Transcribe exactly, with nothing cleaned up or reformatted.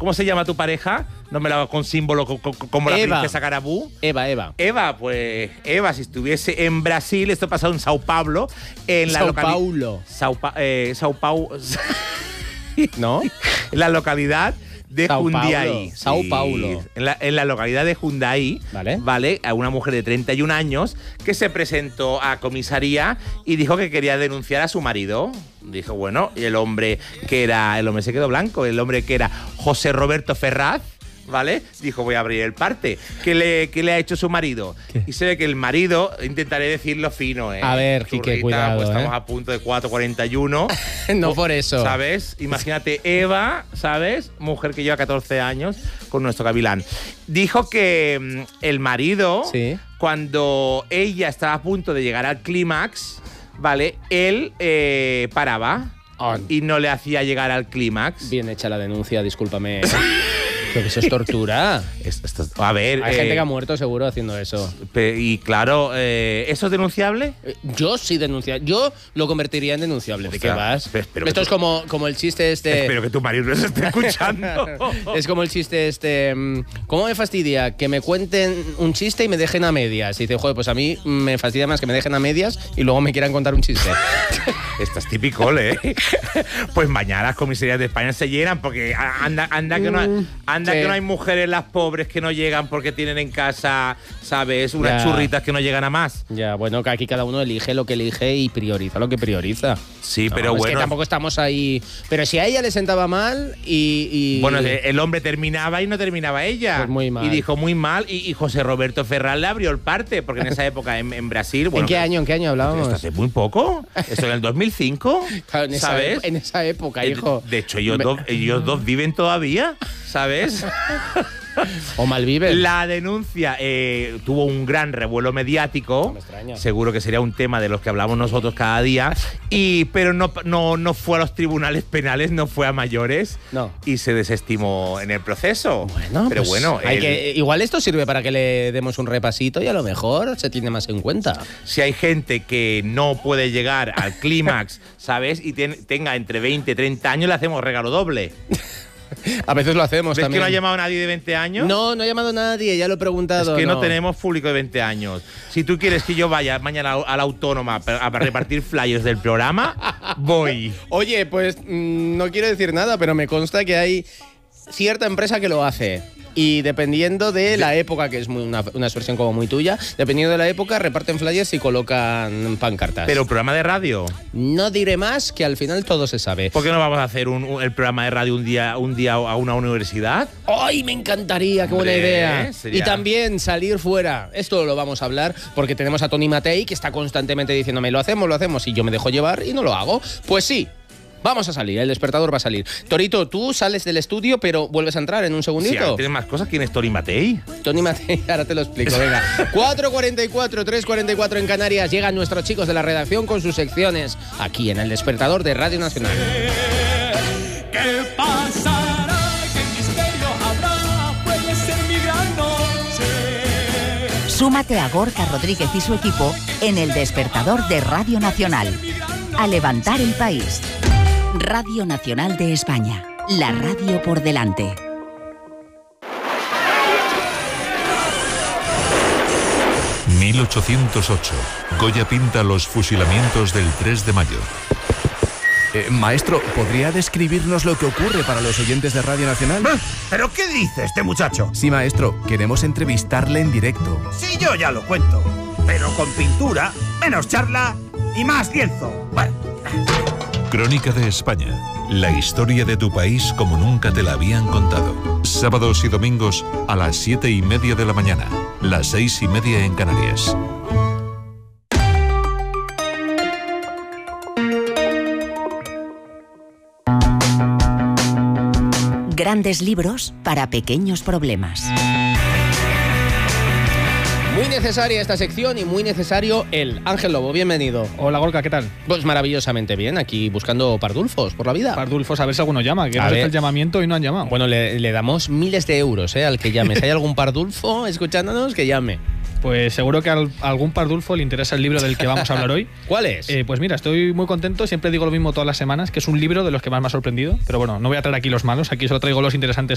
¿cómo se llama tu pareja? No me la hago con símbolo co, co, como la Eva. princesa Carabú. Eva, Eva. Eva, pues Eva, si estuviese en Brasil, esto ha pasado en Sao Paulo, en la Sao localidad. Paulo. Sao, pa eh, Sao Paulo. ¿No? En la localidad de Sao Jundiaí. Paulo. Sao Sí, Paulo. En la, en la localidad de Jundiaí, Vale. ¿vale? A una mujer de treinta y un años que se presentó a comisaría y dijo que quería denunciar a su marido. Dijo, bueno, y el hombre que era, el hombre se quedó blanco, el hombre que era José Roberto Ferraz, ¿vale? Dijo, voy a abrir el parte. ¿Qué le, qué le ha hecho su marido? ¿Qué? Y se ve que el marido, intentaré decirlo fino, ¿eh? A ver, Quique, Churrita, cuidado, pues estamos ¿eh? a punto de cuatro cuarenta y uno. No por eso. ¿Sabes? Imagínate, Eva, ¿sabes? Mujer que lleva catorce años con nuestro gavilán. Dijo que mm, el marido, Sí. cuando ella estaba a punto de llegar al clímax, ¿vale? Él eh, paraba Oh. y no le hacía llegar al clímax. Bien hecha la denuncia, discúlpame. Creo que eso es tortura. Es- esto- a ver. Hay eh, gente que ha muerto seguro haciendo eso. pe- Y claro, eh, ¿eso es denunciable? Eh, Yo sí denuncia. Yo lo convertiría en denunciable. ¿De qué Ostras, vas? pero- pero Esto que es tú- como, como el chiste este. Espero que tu marido no se esté escuchando. Es como el chiste este. mm, ¿Cómo me fastidia que me cuenten un chiste y me dejen a medias? Y dice, joder, pues a mí me fastidia más que me dejen a medias y luego me quieran contar un chiste. Esto es típico, ¿eh? Pues mañana las comisarías de España se llenan porque a- anda, anda, que, no hay, anda sí. que no hay mujeres las pobres que no llegan porque tienen en casa, ¿sabes? Unas Ya. churritas que no llegan a más. Ya, bueno, que aquí cada uno elige lo que elige y prioriza lo que prioriza. Sí, No, pero es bueno. que tampoco estamos ahí. Pero si a ella le sentaba mal y. y- Bueno, el hombre terminaba y no terminaba ella. Pues muy mal. Y dijo muy mal. Y, y José Roberto Ferraz le abrió el parte, porque en esa época en, en Brasil. Bueno, ¿En qué año? ¿En qué año hablábamos? Esto hace muy poco. Esto en el dos mil cinco. Claro, en esa, ¿Sabes? en esa época, Eh, hijo. De hecho, ellos, Me- dos, ellos dos viven todavía, ¿sabes? O malviven. La denuncia eh, tuvo un gran revuelo mediático. No me extraña. Seguro que sería un tema de los que hablamos nosotros cada día. Y, pero no, no, no fue a los tribunales penales, no fue a mayores. No. Y se desestimó en el proceso. Bueno, pero pues bueno, hay el- que, igual esto sirve para que le demos un repasito y a lo mejor se tiene más en cuenta. si hay gente que no puede llegar al clímax, ¿sabes? Y ten- tenga entre veinte y treinta años, le hacemos regalo doble. A veces lo hacemos ¿Ves también. que no ha llamado nadie de veinte años? No, no ha llamado nadie, ya lo he preguntado. Es que no. tenemos público de veinte años. Si tú quieres que yo vaya mañana a la Autónoma a repartir flyers del programa, voy. Oye, pues mmm, no quiero decir nada, pero me consta que hay cierta empresa que lo hace. Y dependiendo de la época, que es muy una, una expresión como muy tuya, dependiendo de la época, reparten flyers y colocan pancartas. Pero programa de radio. No diré más, que al final todo se sabe. ¿Por qué no vamos a hacer un, un- el programa de radio un día, un día a una universidad? ¡Ay, me encantaría! ¡Qué buena Hombre, idea! sería- Y también salir fuera. Esto lo vamos a hablar porque tenemos a Tony Matei, que está constantemente diciéndome, lo hacemos, lo hacemos, y yo me dejo llevar y no lo hago. Pues sí. Vamos a salir, el despertador va a salir. Torito, tú sales del estudio, pero vuelves a entrar en un Si segundito. tienes más cosas, ¿quién es Tori Matei? Tony Matei, ahora te lo explico, venga. cuatro cuarenta y cuatro, tres cuarenta y cuatro en Canarias. Llegan nuestros chicos de la redacción con sus secciones aquí en el despertador de Radio Nacional. ¿Qué pasará? ¿Qué misterio habrá? Puede ser mi gran noche. Súmate a Gorka Rodríguez y su equipo en el despertador de Radio Nacional. A levantar el país. Radio Nacional de España. La radio por delante. mil ochocientos ocho. Goya pinta los fusilamientos del tres de mayo. Eh, maestro, ¿podría describirnos lo que ocurre para los oyentes de Radio Nacional? ¿Pero qué dice este muchacho? Sí, maestro, queremos entrevistarle en directo. Sí, yo ya lo cuento. Pero con pintura, menos charla y más lienzo. Bueno. Crónica de España. La historia de tu país como nunca te la habían contado. Sábados y domingos a las siete y media de la mañana. Las seis y media en Canarias. Grandes libros para pequeños problemas. Muy necesaria esta sección y muy necesario el Ángel Lobo, bienvenido. Hola Gorka, ¿qué tal? Pues maravillosamente bien, aquí buscando pardulfos por la vida. Pardulfos, a ver si alguno llama, que A hemos ver. hecho el llamamiento y no han llamado. Bueno, le, le damos miles de euros ¿eh? al que llame. Si hay algún pardulfo escuchándonos, que llame. Pues seguro que al- a algún pardulfo le interesa el libro del que vamos a hablar hoy. ¿Cuál es? Eh, pues mira, estoy muy contento, siempre digo lo mismo todas las semanas, que es un libro de los que más me ha sorprendido, pero bueno, no voy a traer aquí los malos, aquí solo traigo los interesantes